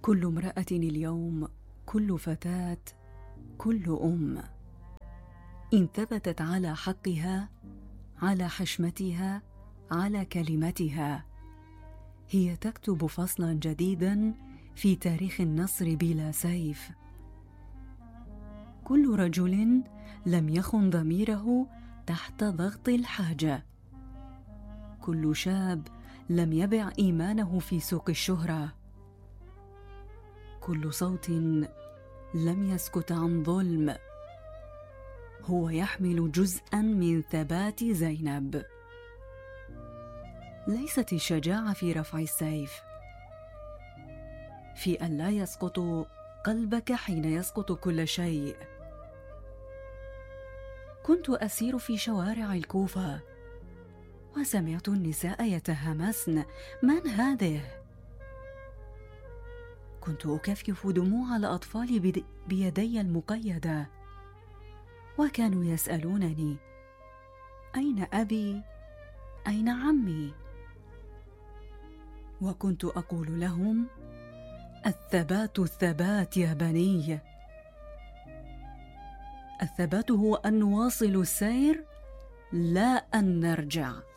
كل امرأة اليوم، كل فتاة، كل أم، إن ثبتت على حقها، على حشمتها، على كلمتها، هي تكتب فصلا جديدا في تاريخ النصر بلا سيف. كل رجل لم يخن ضميره تحت ضغط الحاجة، كل شاب لم يبع إيمانه في سوق الشهرة، كل صوت لم يسكت عن ظلم هو يحمل جزءا من ثبات زينب. ليست الشجاعة في رفع السيف، في أن لا يسقط قلبك حين يسقط كل شيء. كنت أسير في شوارع الكوفة وسمعت النساء يتهامسن: من هذه؟ كنت أكفكف دموع الأطفال بيدي المقيدة، وكانوا يسألونني: أين أبي؟ أين عمي؟ وكنت أقول لهم: الثبات الثبات يا بني، الثبات هو أن نواصل السير لا أن نرجع.